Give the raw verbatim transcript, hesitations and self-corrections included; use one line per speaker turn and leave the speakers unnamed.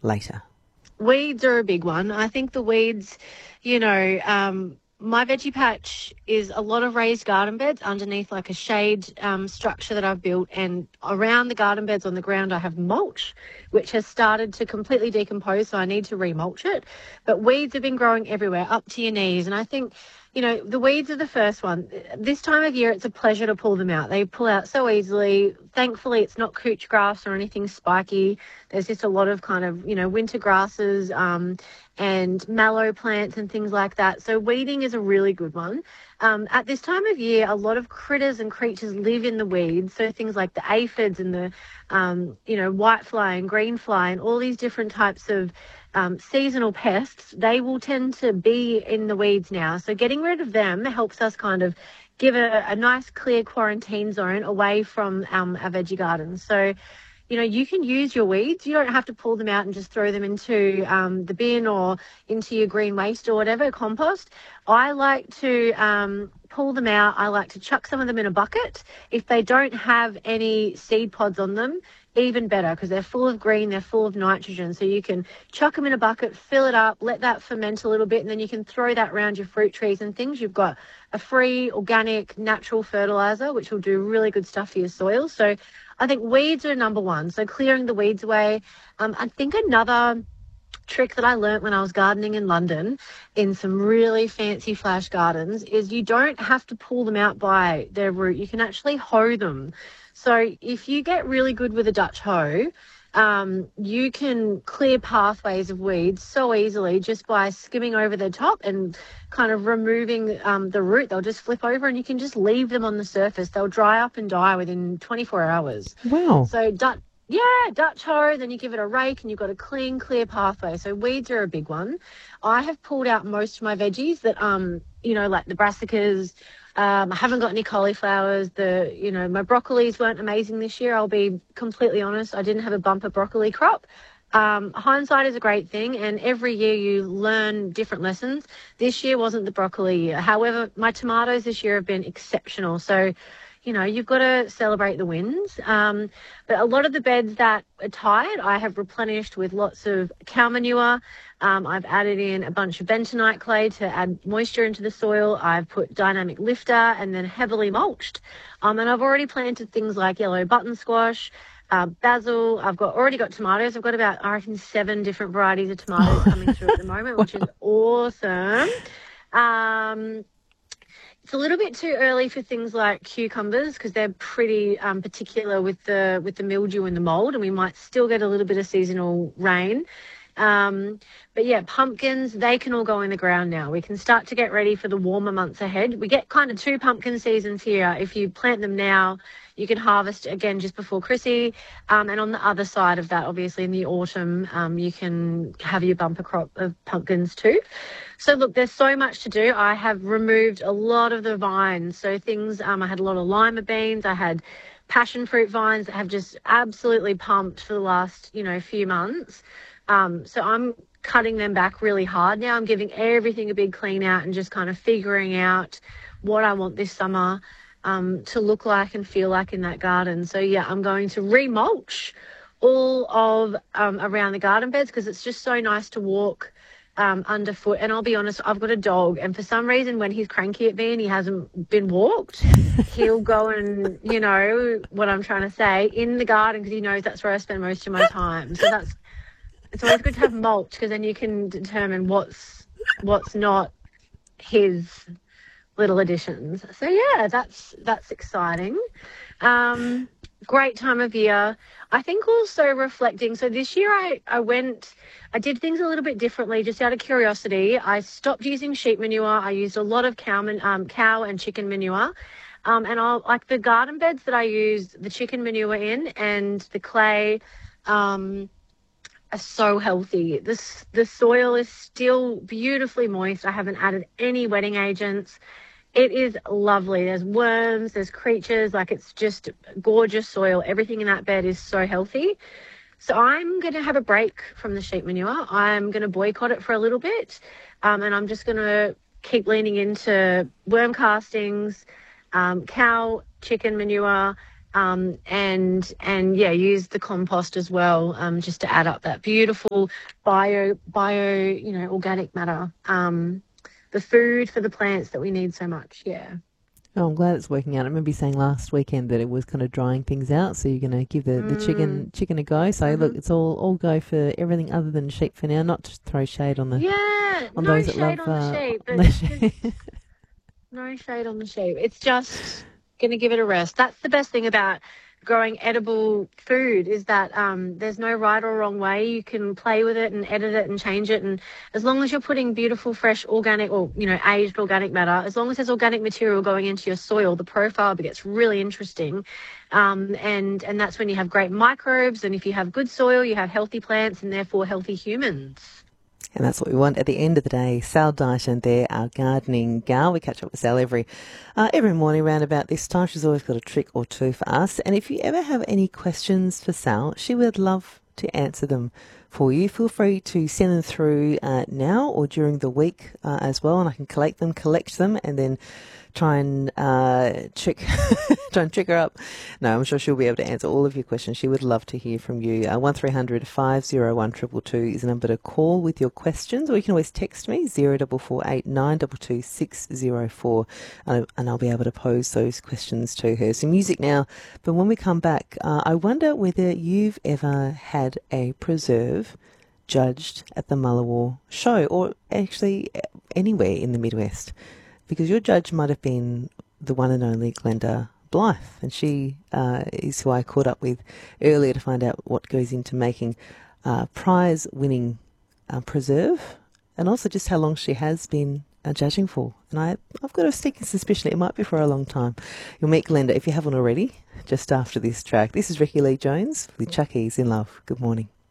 later?
Weeds are a big one. I think the weeds, you know, um, my veggie patch is a lot of raised garden beds underneath like a shade um, structure that I've built, and around the garden beds on the ground I have mulch, which has started to completely decompose, so I need to remulch it. But weeds have been growing everywhere, up to your knees, and I think, you know, the weeds are the first one. This time of year, it's a pleasure to pull them out. They pull out so easily. Thankfully, it's not couch grass or anything spiky. There's just a lot of kind of, you know, winter grasses um, and mallow plants and things like that. So weeding is a really good one. Um, at this time of year, a lot of critters and creatures live in the weeds. So things like the aphids and the, um, you know, whitefly and greenfly and all these different types of Um, seasonal pests, they will tend to be in the weeds now. So getting rid of them helps us kind of give a, a nice clear quarantine zone away from um, our veggie gardens. So, you know, you can use your weeds. You don't have to pull them out and just throw them into um, the bin or into your green waste or whatever, compost. I like to um, pull them out. I like to chuck some of them in a bucket. If they don't have any seed pods on them, even better, because they're full of green, they're full of nitrogen. So you can chuck them in a bucket, fill it up, let that ferment a little bit, and then you can throw that around your fruit trees and things. You've got a free, organic, natural fertilizer, which will do really good stuff for your soil. So I think weeds are number one. So clearing the weeds away. Um, I think another trick that I learnt when I was gardening in London in some really fancy flash gardens is you don't have to pull them out by their root. You can actually hoe them. So if you get really good with a Dutch hoe, um, you can clear pathways of weeds so easily just by skimming over the top and kind of removing um, the root. They'll just flip over and you can just leave them on the surface. They'll dry up and die within twenty-four hours.
Wow.
So Dutch, yeah, Dutch hoe, then you give it a rake and you've got a clean, clear pathway. So weeds are a big one. I have pulled out most of my veggies that, um, you know, like the brassicas. Um, I haven't got any cauliflowers. The, you know, my broccolis weren't amazing this year. I'll be completely honest. I didn't have a bumper broccoli crop. Um, hindsight is a great thing, and every year you learn different lessons. This year wasn't the broccoli year. However, my tomatoes this year have been exceptional. So, you know, you've got to celebrate the wins. Um, but a lot of the beds that are tired, I have replenished with lots of cow manure. Um, I've added in a bunch of bentonite clay to add moisture into the soil. I've put dynamic lifter and then heavily mulched. Um, and I've already planted things like yellow button squash, uh, basil. I've got already got tomatoes. I've got about, I reckon, seven different varieties of tomatoes coming through at the moment, which is awesome. Um, It's a little bit too early for things like cucumbers because they're pretty um, particular with the with the mildew and the mold, and we might still get a little bit of seasonal rain. Um, but yeah, pumpkins, they can all go in the ground now. We can start to get ready for the warmer months ahead. We get kind of two pumpkin seasons here. If you plant them now, you can harvest again just before Chrissy. Um, and on the other side of that, obviously in the autumn, um, you can have your bumper crop of pumpkins too. So look, there's so much to do. I have removed a lot of the vines. So things, um, I had a lot of lima beans. I had passion fruit vines that have just absolutely pumped for the last, you know, few months. Um, so I'm cutting them back really hard now. I'm giving everything a big clean out and just kind of figuring out what I want this summer um, to look like and feel like in that garden. So yeah, I'm going to remulch all of um, around the garden beds because it's just so nice to walk um, underfoot. And I'll be honest, I've got a dog, and for some reason when he's cranky at me and he hasn't been walked, he'll go and, you know what I'm trying to say, in the garden because he knows that's where I spend most of my time. So that's it's always good to have mulch because then you can determine what's what's not his little additions. So yeah, that's that's exciting. Um, great time of year. I think also reflecting. So this year I, I went, I did things a little bit differently just out of curiosity. I stopped using sheep manure. I used a lot of cow, man, um, cow and chicken manure. Um, and I'll like the garden beds that I used the chicken manure in and the clay, um, are so healthy. This the soil is still beautifully moist. I haven't added any wetting agents. It is lovely. There's worms, there's creatures, like it's just gorgeous soil. Everything in that bed is so healthy. So I'm going to have a break from the sheep manure. I'm going to boycott it for a little bit. Um, and I'm just going to keep leaning into worm castings, um, cow, chicken manure, Um, and and yeah, use the compost as well, um, just to add up that beautiful bio bio you know organic matter, um, the food for the plants that we need so much. Yeah.
Oh, I'm glad it's working out. I remember you saying last weekend that it was kind of drying things out, so you're going to give the, the
Mm,
chicken chicken a go. So look,
hmm
it's all all go for everything other than sheep for now. Not to throw shade on the
Yeah.
on
No
those that
shade
love
on the
uh,
sheep,
on
but
the
it's just
sheep.
no shade on the sheep. It's just gonna give it a rest. That's the best thing about growing edible food is that um, there's no right or wrong way. You can play with it and edit it and change it, and as long as you're putting beautiful, fresh, organic, or you know, aged organic matter, as long as there's organic material going into your soil, the profile gets really interesting, um, and and that's when you have great microbes. And if you have good soil, you have healthy plants, and therefore healthy humans.
And that's what we want at the end of the day. Sal Dyson there, our gardening gal. We catch up with Sal every uh, every morning around about this time. She's always got a trick or two for us. And if you ever have any questions for Sal, she would love to answer them for you. Feel free to send them through uh, now or during the week uh, as well, and I can collect them, collect them, and then try and uh, trick, try and trick her up. No, I'm sure she'll be able to answer all of your questions. She would love to hear from you. Uh, one three hundred five oh one two two two is the number to call with your questions, or you can always text me zero four four eight nine two two six zero four, uh, and I'll be able to pose those questions to her. So music now, but when we come back, uh, I wonder whether you've ever had a preserve judged at the Mullawar show, or actually anywhere in the Midwest, because your judge might have been the one and only Glenda Blythe, and she uh, is who I caught up with earlier to find out what goes into making uh, prize-winning uh, preserve, and also just how long she has been uh, judging for. And I, I've got a sneaking suspicion it might be for a long time. You'll meet Glenda, if you haven't already, just after this track. This is Ricky Lee Jones with Chucky's in Love. Good morning.